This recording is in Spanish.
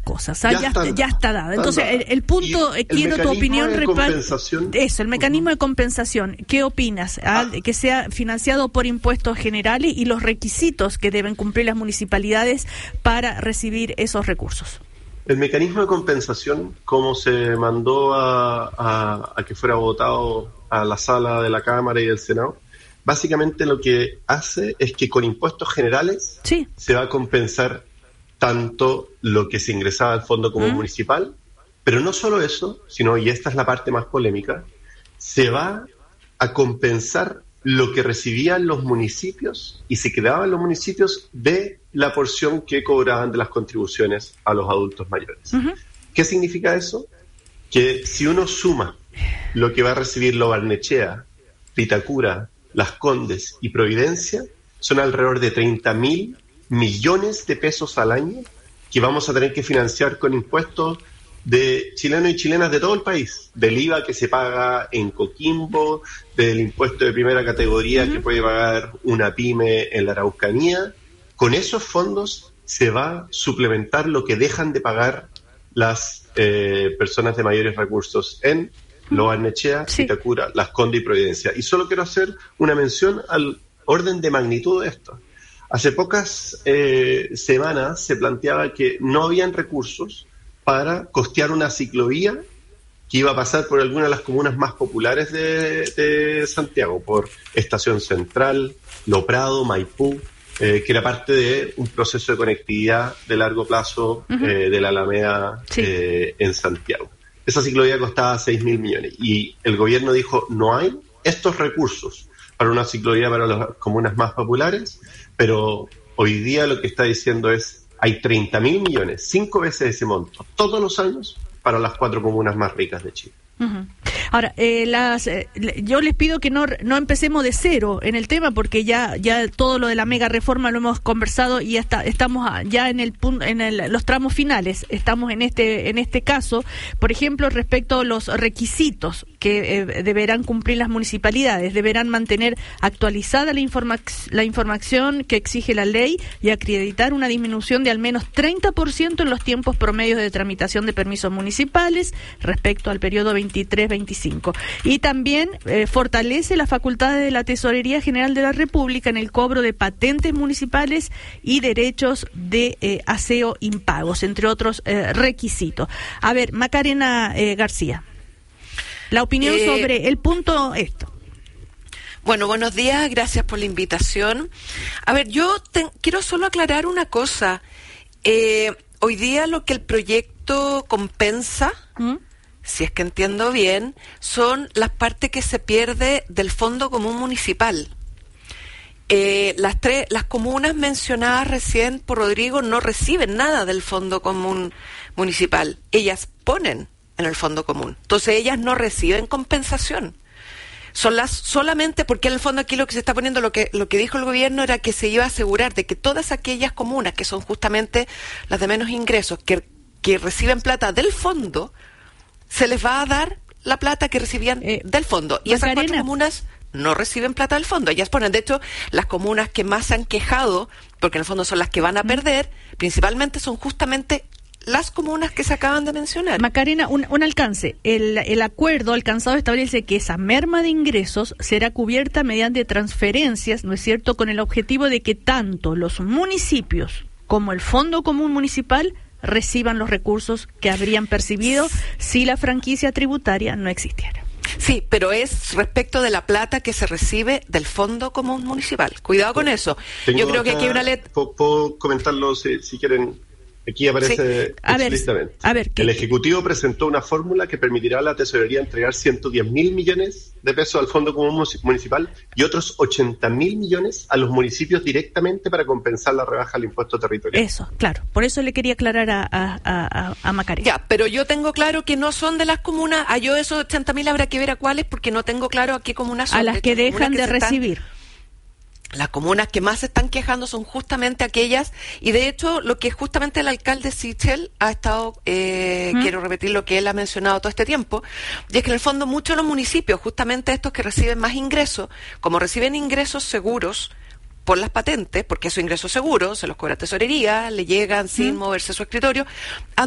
cosas, ya está dada. Entonces, el punto, quiero tu opinión. El mecanismo de compensación, ¿qué opinas? Que sea financiado por impuestos generales y los requisitos que deben cumplir las municipalidades para recibir esos recursos. El mecanismo de compensación, como se mandó a que fuera votado a la sala de la Cámara y del Senado, básicamente lo que hace es que con impuestos generales se va a compensar tanto lo que se ingresaba al Fondo Común Municipal, pero no solo eso, sino, y esta es la parte más polémica, se va a compensar lo que recibían los municipios y se quedaban los municipios de la porción que cobraban de las contribuciones a los adultos mayores. ¿Qué significa eso? Que si uno suma lo que va a recibir Lo Barnechea, Vitacura, Las Condes y Providencia, son alrededor de 30.000 millones de pesos al año que vamos a tener que financiar con impuestos de chilenos y chilenas de todo el país, del IVA que se paga en Coquimbo, del impuesto de primera categoría que puede pagar una pyme en la Araucanía. Con esos fondos se va a suplementar lo que dejan de pagar las personas de mayores recursos en Lo Barnechea, Vitacura, Las Condes y Providencia. Y solo quiero hacer una mención al orden de magnitud de esto. Hace pocas semanas se planteaba que no habían recursos para costear una ciclovía que iba a pasar por algunas de las comunas más populares de Santiago, por Estación Central, Lo Prado, Maipú, que era parte de un proceso de conectividad de largo plazo de la Alameda en Santiago. Esa ciclovía costaba 6.000 millones y el gobierno dijo, no hay estos recursos para una ciclovía para las comunas más populares, pero hoy día lo que está diciendo es, hay 30.000 millones, 5 veces ese monto, todos los años, para las 4 comunas más ricas de Chile. Ahora, yo les pido que no empecemos de cero en el tema, porque ya todo lo de la mega reforma lo hemos conversado y estamos ya en los tramos finales. Estamos en este caso, por ejemplo, respecto a los requisitos que deberán cumplir las municipalidades. Deberán mantener actualizada la información que exige la ley y acreditar una disminución de al menos 30% en los tiempos promedios de tramitación de permisos municipales respecto al periodo 23-25. Y también fortalece las facultades de la Tesorería General de la República en el cobro de patentes municipales y derechos de aseo impagos, entre otros requisitos. A ver, Macarena García, la opinión sobre el punto esto. Bueno, buenos días, gracias por la invitación. A ver, yo quiero solo aclarar una cosa. Hoy día lo que el proyecto compensa, si es que entiendo bien, son las partes que se pierde del Fondo Común Municipal. Las comunas mencionadas recién por Rodrigo no reciben nada del Fondo Común Municipal. Ellas ponen en el Fondo Común. Entonces ellas no reciben compensación. Solamente porque en el fondo aquí lo que se está poniendo, lo que dijo el gobierno era que se iba a asegurar de que todas aquellas comunas que son justamente las de menos ingresos, que reciben plata del fondo, se les va a dar la plata que recibían del fondo. Y esas 4 comunas no reciben plata del fondo. Ellas ponen, de hecho, las comunas que más se han quejado, porque en el fondo son las que van a perder, principalmente son justamente las comunas que se acaban de mencionar. Macarena, un alcance. El acuerdo alcanzado establece que esa merma de ingresos será cubierta mediante transferencias, ¿no es cierto?, con el objetivo de que tanto los municipios como el Fondo Común Municipal reciban los recursos que habrían percibido si la franquicia tributaria no existiera. Sí, pero es respecto de la plata que se recibe del Fondo Común Municipal. Cuidado con eso. Yo creo que aquí hay una letra... ¿Puedo comentarlo si quieren? Aquí aparece explícitamente. El Ejecutivo presentó una fórmula que permitirá a la Tesorería entregar 110.000 millones de pesos al Fondo Común Municipal y otros 80.000 millones a los municipios directamente para compensar la rebaja al impuesto territorial. Eso, claro. Por eso le quería aclarar a Macarena. Ya, pero yo tengo claro que no son de las comunas. Yo esos 80.000 habrá que ver a cuáles, porque no tengo claro a qué comunas son. A las que dejan de recibir. Las comunas que más se están quejando son justamente aquellas, y de hecho lo que justamente el alcalde Sichel ha estado, quiero repetir lo que él ha mencionado todo este tiempo, y es que en el fondo muchos de los municipios, justamente estos que reciben más ingresos, como reciben ingresos seguros por las patentes, porque esos ingresos seguros se los cobra Tesorería, le llegan sin moverse su escritorio,